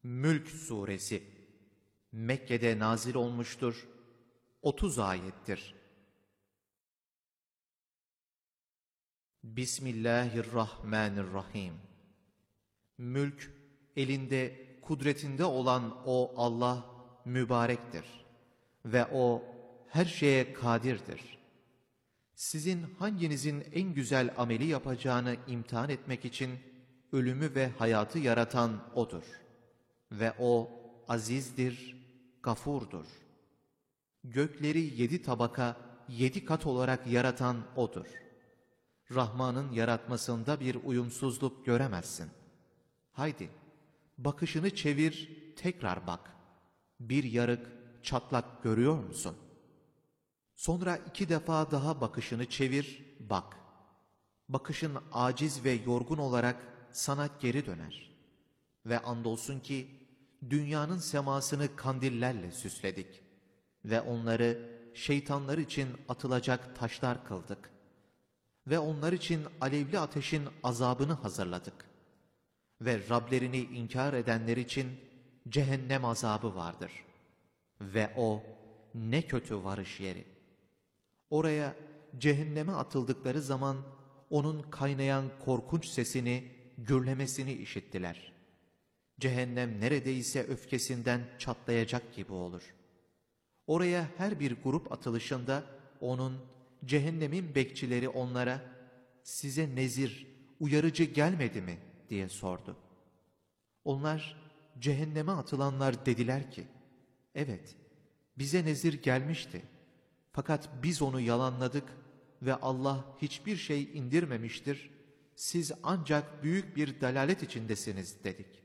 Mülk Suresi Mekke'de nazil olmuştur. 30 ayettir. Bismillahirrahmanirrahim. Mülk, elinde, kudretinde olan o Allah mübarektir ve o her şeye kadirdir. Sizin hanginizin en güzel ameli yapacağını imtihan etmek için ölümü ve hayatı yaratan O'dur. Ve O azizdir, gafurdur. Gökleri 7 tabaka, 7 kat olarak yaratan O'dur. Rahman'ın yaratmasında bir uyumsuzluk göremezsin. Haydi, bakışını çevir, tekrar bak. Bir yarık, çatlak görüyor musun? Sonra 2 defa daha bakışını çevir, bak. Bakışın aciz ve yorgun olarak sana geri döner. Ve andolsun ki dünyanın semasını kandillerle süsledik ve onları şeytanlar için atılacak taşlar kıldık ve onlar için alevli ateşin azabını hazırladık ve Rablerini inkar edenler için cehennem azabı vardır ve o ne kötü varış yeri. Oraya cehenneme atıldıkları zaman onun kaynayan korkunç sesini, gürlemesini işittiler. Cehennem neredeyse öfkesinden çatlayacak gibi olur. Oraya her bir grup atılışında onun, cehennemin bekçileri onlara, size nezir, uyarıcı gelmedi mi diye sordu. Onlar, cehenneme atılanlar dediler ki, evet, bize nezir gelmişti. Fakat biz onu yalanladık ve Allah hiçbir şey indirmemiştir. Siz ancak büyük bir dalalet içindesiniz dedik.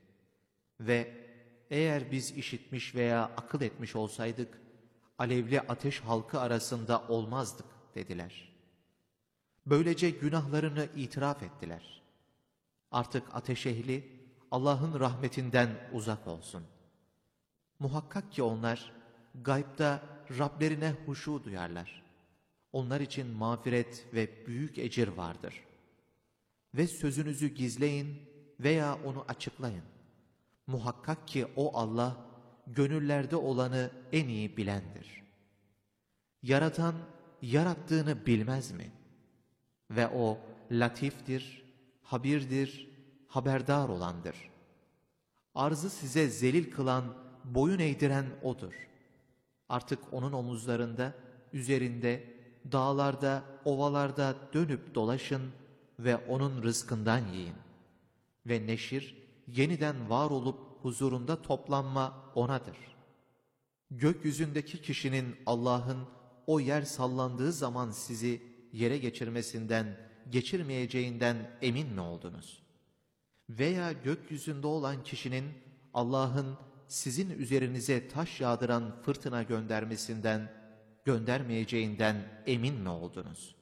Ve eğer biz işitmiş veya akıl etmiş olsaydık, alevli ateş halkı arasında olmazdık dediler. Böylece günahlarını itiraf ettiler. Artık ateş ehli Allah'ın rahmetinden uzak olsun. Muhakkak ki onlar gaybda Rablerine huşu duyarlar. Onlar için mağfiret ve büyük ecir vardır. Ve sözünüzü gizleyin veya onu açıklayın. Muhakkak ki o Allah, gönüllerde olanı en iyi bilendir. Yaratan, yarattığını bilmez mi? Ve o, latiftir, habirdir, haberdar olandır. Arzı size zelil kılan, boyun eğdiren O'dur. Artık O'nun omuzlarında, üzerinde, dağlarda, ovalarda dönüp dolaşın ve O'nun rızkından yiyin. Ve neşir, yeniden var olup huzurunda toplanma O'nadır. Gökyüzündeki kişinin Allah'ın o yer sallandığı zaman sizi yere geçirmesinden, geçirmeyeceğinden emin mi oldunuz? Veya gökyüzünde olan kişinin Allah'ın sizin üzerinize taş yağdıran fırtına göndermesinden, göndermeyeceğinden emin mi oldunuz?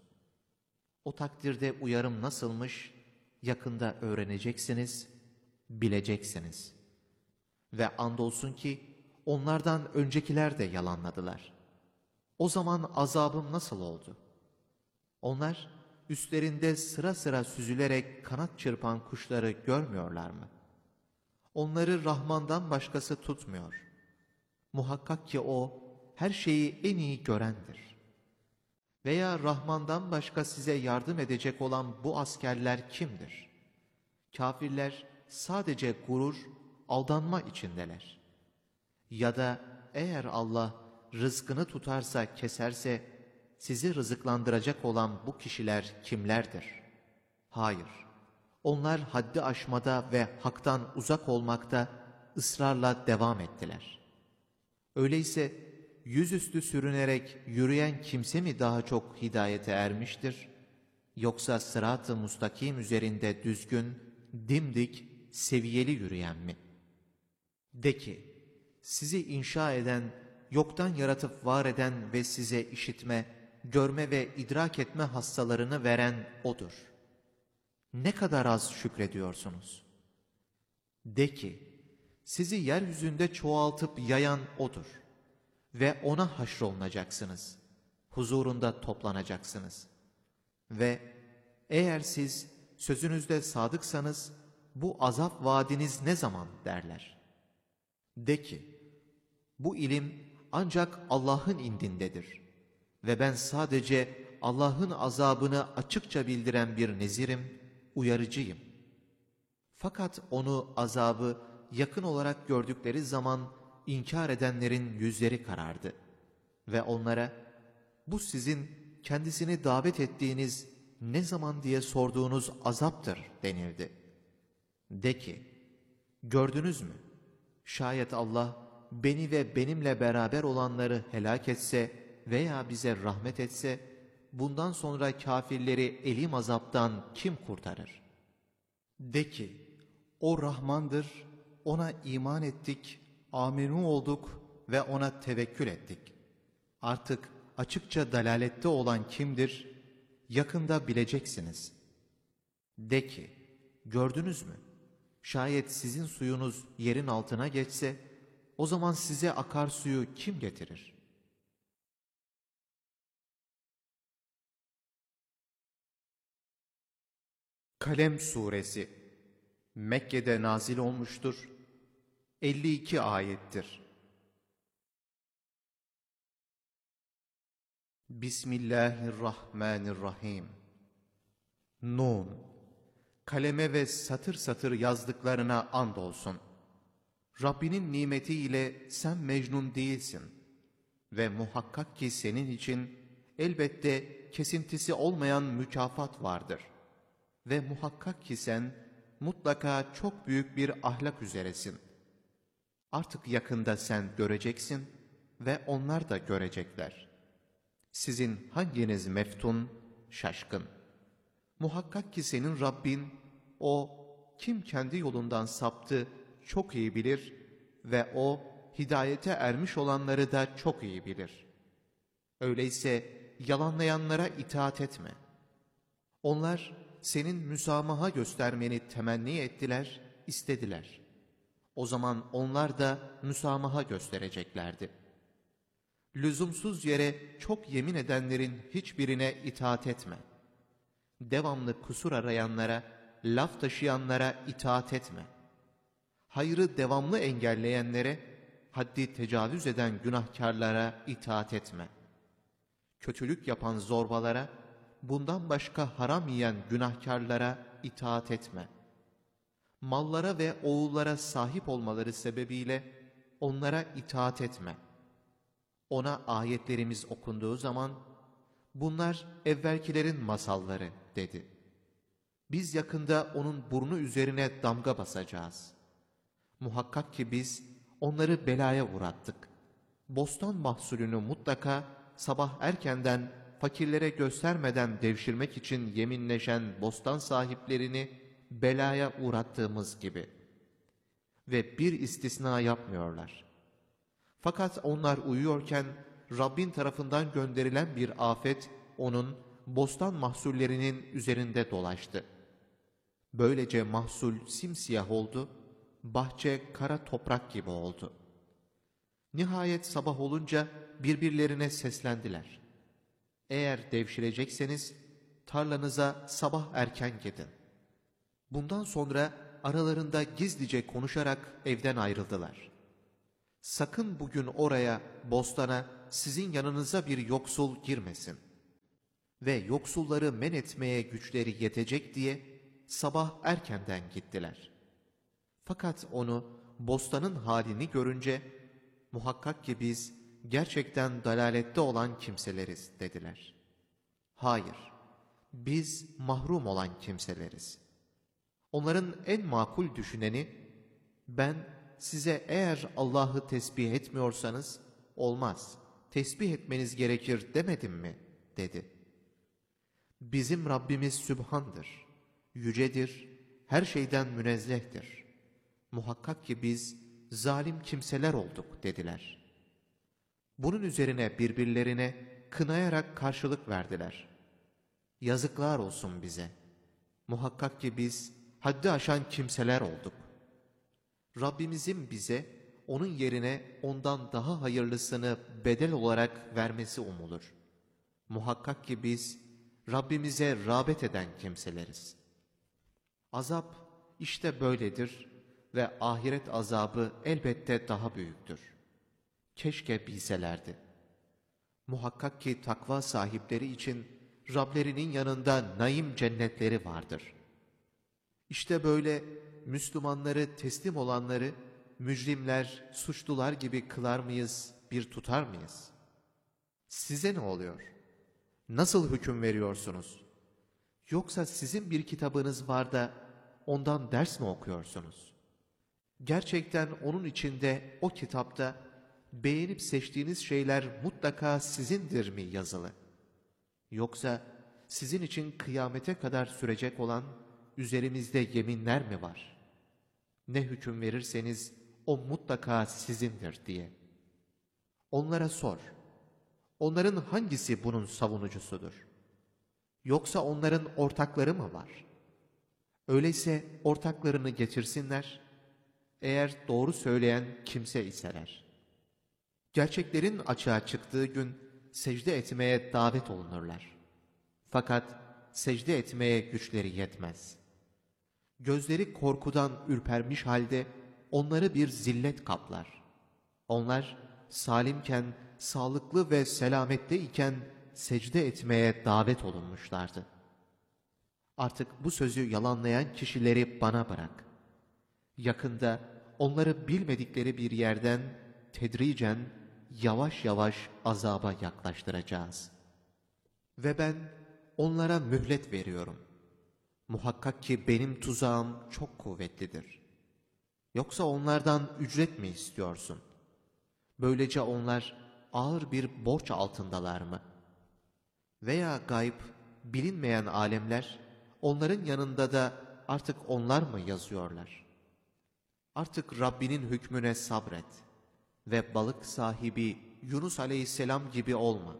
O takdirde uyarım nasılmış, yakında öğreneceksiniz, bileceksiniz. Ve andolsun ki onlardan öncekiler de yalanladılar. O zaman azabım nasıl oldu? Onlar üstlerinde sıra sıra süzülerek kanat çırpan kuşları görmüyorlar mı? Onları Rahman'dan başkası tutmuyor. Muhakkak ki O her şeyi en iyi görendir. Veya Rahman'dan başka size yardım edecek olan bu askerler kimdir? Kafirler sadece gurur, aldanma içindeler. Ya da eğer Allah rızkını tutarsa, keserse, sizi rızıklandıracak olan bu kişiler kimlerdir? Hayır, onlar haddi aşmada ve haktan uzak olmakta ısrarla devam ettiler. Öyleyse yüzüstü sürünerek yürüyen kimse mi daha çok hidayete ermiştir? Yoksa sırat-ı mustakim üzerinde düzgün, dimdik, seviyeli yürüyen mi? De ki, sizi inşa eden, yoktan yaratıp var eden ve size işitme, görme ve idrak etme hassalarını veren O'dur. Ne kadar az şükrediyorsunuz? De ki, sizi yeryüzünde çoğaltıp yayan O'dur ve O'na haşrolunacaksınız. Huzurunda toplanacaksınız. Ve eğer siz sözünüzde sadıksanız, bu azap vaadiniz ne zaman derler. De ki, bu ilim ancak Allah'ın indindedir ve ben sadece Allah'ın azabını açıkça bildiren bir nezirim, uyarıcıyım. Fakat onu, azabı yakın olarak gördükleri zaman inkar edenlerin yüzleri karardı ve onlara, bu sizin kendisini davet ettiğiniz, ne zaman diye sorduğunuz azaptır denildi. De ki, gördünüz mü? Şayet Allah beni ve benimle beraber olanları helak etse veya bize rahmet etse, bundan sonra kâfirleri elim azaptan kim kurtarır? De ki, o Rahmandır, ona iman ettik, amenü olduk ve ona tevekkül ettik. Artık açıkça dalalette olan kimdir? Yakında bileceksiniz. De ki, gördünüz mü? Şayet sizin suyunuz yerin altına geçse, o zaman size akarsuyu kim getirir? Kalem Suresi Mekke'de nazil olmuştur. 52 ayettir. Bismillahirrahmanirrahim. Nun. Kaleme ve satır satır yazdıklarına andolsun. Rabbinin nimetiyle sen mecnun değilsin. Ve muhakkak ki senin için elbette kesintisi olmayan mükafat vardır. Ve muhakkak ki sen mutlaka çok büyük bir ahlak üzeresin. Artık yakında sen göreceksin ve onlar da görecekler. Sizin hanginiz meftun, şaşkın? Muhakkak ki senin Rabbin, o kim kendi yolundan saptı çok iyi bilir ve o hidayete ermiş olanları da çok iyi bilir. Öyleyse yalanlayanlara itaat etme. Onlar senin müsamaha göstermeni temenni ettiler, istediler. O zaman onlar da müsamaha göstereceklerdi. Lüzumsuz yere çok yemin edenlerin hiçbirine itaat etme. Devamlı kusur arayanlara, laf taşıyanlara itaat etme. Hayrı devamlı engelleyenlere, haddi tecavüz eden günahkarlara itaat etme. Kötülük yapan zorbalara, bundan başka haram yiyen günahkarlara itaat etme. Mallara ve oğullara sahip olmaları sebebiyle onlara itaat etme. Ona ayetlerimiz okunduğu zaman, bunlar evvelkilerin masalları dedi. Biz yakında onun burnu üzerine damga basacağız. Muhakkak ki biz onları belaya uğrattık. Bostan mahsulünü mutlaka sabah erkenden fakirlere göstermeden devşirmek için yeminleşen bostan sahiplerini belaya uğrattığımız gibi. Ve bir istisna yapmıyorlar. Fakat onlar uyuyorken Rabbin tarafından gönderilen bir afet onun bostan mahsullerinin üzerinde dolaştı. Böylece mahsul simsiyah oldu, bahçe kara toprak gibi oldu. Nihayet sabah olunca birbirlerine seslendiler. Eğer devşirecekseniz tarlanıza sabah erken gidin. Bundan sonra aralarında gizlice konuşarak evden ayrıldılar. Sakın bugün oraya, bostana, sizin yanınıza bir yoksul girmesin. Ve yoksulları men etmeye güçleri yetecek diye sabah erkenden gittiler. Fakat onu, bostanın halini görünce, muhakkak ki biz gerçekten dalalette olan kimseleriz dediler. Hayır, biz mahrum olan kimseleriz. Onların en makul düşüneni, ben size eğer Allah'ı tesbih etmiyorsanız olmaz, tesbih etmeniz gerekir demedim mi? Dedi. Bizim Rabbimiz Sübhan'dır, yücedir, her şeyden münezzehtir. Muhakkak ki biz zalim kimseler olduk dediler. Bunun üzerine birbirlerine kınayarak karşılık verdiler. Yazıklar olsun bize. Muhakkak ki biz haddi aşan kimseler olduk. Rabbimizin bize onun yerine ondan daha hayırlısını bedel olarak vermesi umulur. Muhakkak ki biz Rabbimize rağbet eden kimseleriz. Azap işte böyledir ve ahiret azabı elbette daha büyüktür. Keşke bilselerdi. Muhakkak ki takva sahipleri için Rablerinin yanında naim cennetleri vardır. İşte böyle Müslümanları, teslim olanları mücrimler, suçlular gibi kılar mıyız, bir tutar mıyız? Size ne oluyor? Nasıl hüküm veriyorsunuz? Yoksa sizin bir kitabınız var da ondan ders mi okuyorsunuz? Gerçekten onun içinde, o kitapta beğenip seçtiğiniz şeyler mutlaka sizindir mi yazılı? Yoksa sizin için kıyamete kadar sürecek olan üzerimizde yeminler mi var? Ne hüküm verirseniz o mutlaka sizindir diye. Onlara sor. Onların hangisi bunun savunucusudur? Yoksa onların ortakları mı var? Öyleyse ortaklarını getirsinler, eğer doğru söyleyen kimse iseler. Gerçeklerin açığa çıktığı gün secde etmeye davet olunurlar. Fakat secde etmeye güçleri yetmez. Gözleri korkudan ürpermiş halde onları bir zillet kaplar. Onlar salimken, sağlıklı ve selamette iken secde etmeye davet olunmuşlardı. Artık bu sözü yalanlayan kişileri bana bırak. Yakında onları bilmedikleri bir yerden tedricen yavaş yavaş azaba yaklaştıracağız. Ve ben onlara mühlet veriyorum. Muhakkak ki benim tuzağım çok kuvvetlidir. Yoksa onlardan ücret mi istiyorsun? Böylece onlar ağır bir borç altındalar mı? Veya gayb, bilinmeyen alemler, onların yanında da artık onlar mı yazıyorlar? Artık Rabbinin hükmüne sabret ve balık sahibi Yunus aleyhisselam gibi olma.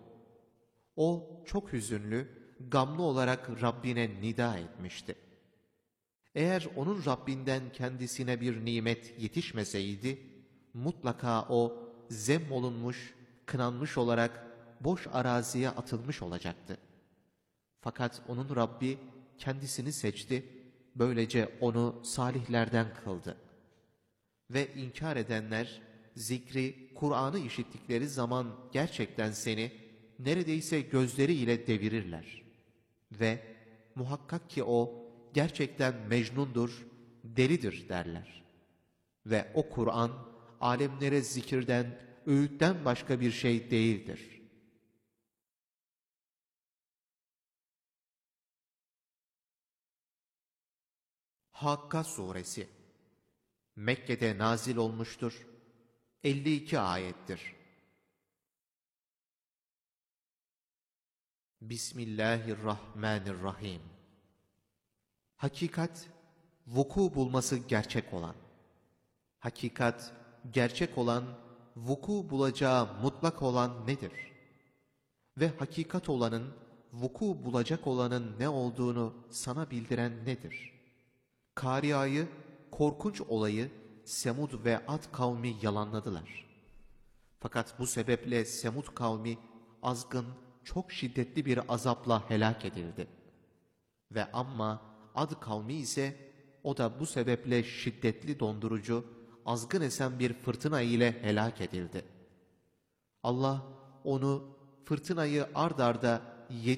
O çok hüzünlü, gamlı olarak Rabbine nida etmişti. Eğer onun Rabbinden kendisine bir nimet yetişmeseydi, mutlaka o zemmolunmuş, kınanmış olarak boş araziye atılmış olacaktı. Fakat onun Rabbi kendisini seçti, böylece onu salihlerden kıldı. Ve inkar edenler, zikri, Kur'an'ı işittikleri zaman gerçekten seni neredeyse gözleriyle devirirler. Ve muhakkak ki o gerçekten mecnundur, delidir derler. Ve o Kur'an, alemlere zikirden, öğütten başka bir şey değildir. Hakka Suresi Mekke'de nazil olmuştur. 52 ayettir. Bismillahirrahmanirrahim. Hakikat, vuku bulması gerçek olan. Hakikat, gerçek olan, vuku bulacağı mutlak olan nedir? Ve hakikat olanın, vuku bulacak olanın ne olduğunu sana bildiren nedir? Kariayı, korkunç olayı Semud ve Ad kavmi yalanladılar. Fakat bu sebeple Semud kavmi azgın, çok şiddetli bir azapla helak edildi. Ve amma Ad kavmi ise o da bu sebeple şiddetli dondurucu, azgın esen bir fırtına ile helak edildi. Allah onu, fırtınayı ard arda